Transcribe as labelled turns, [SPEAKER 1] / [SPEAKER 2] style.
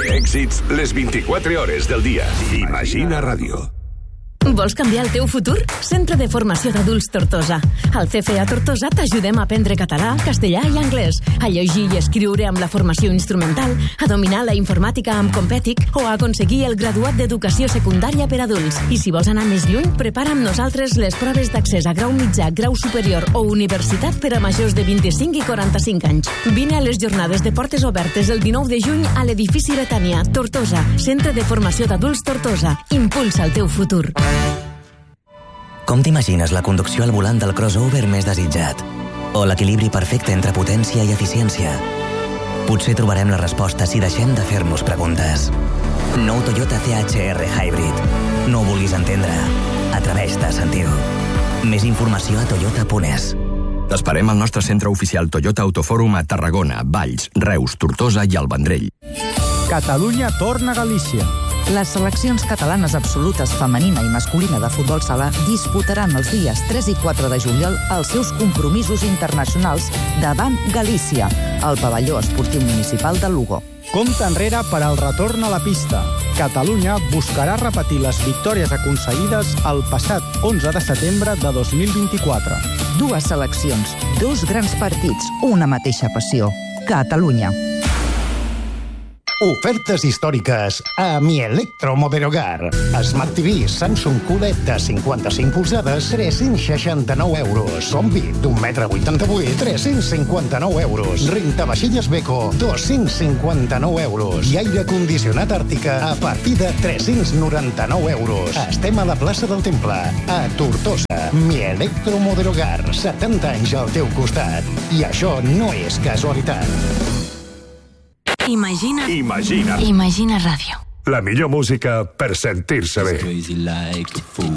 [SPEAKER 1] Èxits les 24 hores del dia. Imagina Ràdio.
[SPEAKER 2] Vols canviar el teu futur? Centre de Formació d'Adults Tortosa. Al CFA Tortosa t'ajudem a aprendre català, castellà i anglès, a llegir i escriure amb la formació instrumental, a dominar la informàtica amb Competic o a aconseguir el graduat d'Educació Secundària per adults. I si vols anar més lluny, prepara amb nosaltres les proves d'accés a grau mitjà, grau superior o universitat per a majors de 25 i 45 anys. Vine a les jornades de portes obertes el 19 de juny a l'edifici Betània, Tortosa. Centre de Formació d'Adults Tortosa. Impulsa el teu futur.
[SPEAKER 3] Com t'imagines la conducció al volant del crossover més desitjat? O l'equilibri perfecte entre potència i eficiència? Potser trobarem la resposta si deixem de fer-nos preguntes. Nou Toyota CHR Hybrid. No ho vulguis entendre. Atreveix-te a sentir-ho. Més informació a toyota.es.
[SPEAKER 4] T'esperem al nostre centre oficial Toyota Autofòrum a Tarragona, Valls, Reus, Tortosa i el Vendrell.
[SPEAKER 5] Catalunya torna a Galícia.
[SPEAKER 6] Les seleccions catalanes absolutes femenina i masculina de futbol sala disputaran els dies 3 i 4 de juliol els seus compromisos internacionals davant Galícia, al pavelló esportiu municipal de Lugo.
[SPEAKER 5] Compte enrere per al retorn a la pista. Catalunya buscarà repetir les victòries aconseguides el passat 11 de setembre de 2024.
[SPEAKER 6] Dues seleccions, dos grans partits, una mateixa passió. Catalunya.
[SPEAKER 7] Ofertes històriques a Mi Electromoderogar. Smart TV Samsung QLED de 55 polzades, 369 euros. Sombi d'1,88 m, 359 euros. Rentavaixelles Beko, 259 euros. I aire condicionat Àrtica a partir de 399 euros. Estem a la plaça del Temple, a Tortosa. Mi Electromoderogar, 70 anys al teu costat. I això no és casualitat.
[SPEAKER 2] Imagina Ràdio.
[SPEAKER 1] La millor música per sentir-se bé.